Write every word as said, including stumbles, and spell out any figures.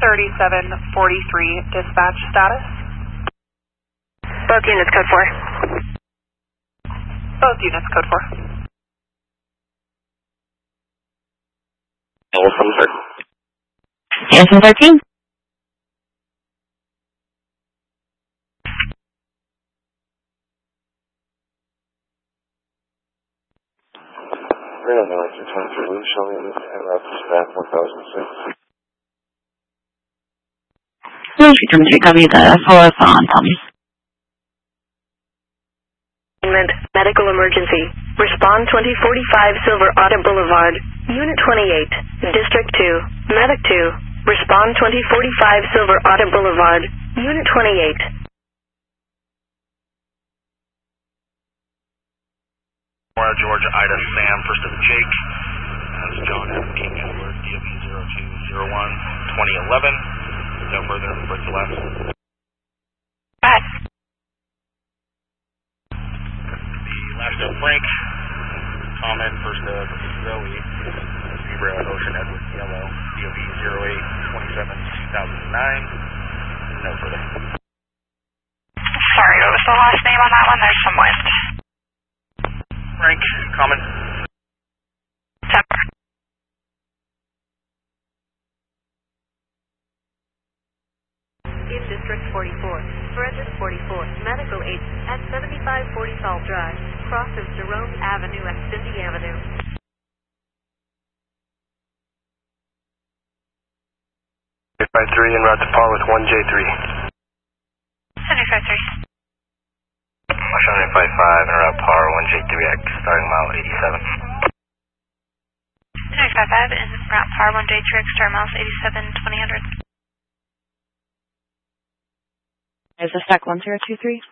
thirty-seven forty-three, dispatch status. Both units, code four. Both units, code four. Wilson, sir. Hanson thirteen. Reno nine two twenty-three, Lee, show me this and route to staff one thousand six. Lee, three three, copy the four on Tommy. Medical emergency. Respond twenty forty-five Silver Auto Boulevard. Unit twenty-eight. District two. Medic two. Respond twenty forty-five Silver Auto Boulevard. Unit twenty-eight. Georgia, Ida, Sam, first of Jake. That's John F. King Edward, D O B zero two zero one, twenty eleven. No further, break the left. Go ahead. The last of Frank, Common, first of Zoe, Zebra, Ocean, Edward, Yellow, D O B zero eight twenty-seven two thousand nine. No further. Sorry, what was the last name on that one? There's some wind. Frank, Common. Temper. In District forty-four, Forensic forty-four, Medical eight at seventy-five forty Salt Drive, crosses Jerome Avenue and Cindy Avenue. eight five three en route to par with one J three. seventy-five three. Washington eight five five en route par one J three X, starting mile eighty-seven. seventy-five five in route par one J three X, start miles eighty-seven, twenty hundred. There's a stack one zero two three.